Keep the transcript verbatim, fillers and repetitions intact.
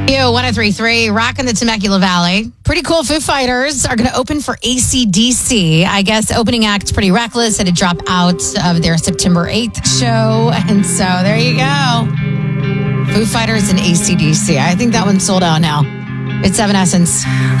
You one oh three point three, rocking the Temecula Valley. Pretty cool. Foo Fighters are going to open for A C D C. I guess opening act's Pretty Reckless had to drop out of their September eighth show. And so there you go. Foo Fighters and A C D C. I think that one's sold out now. It's Seven Essence.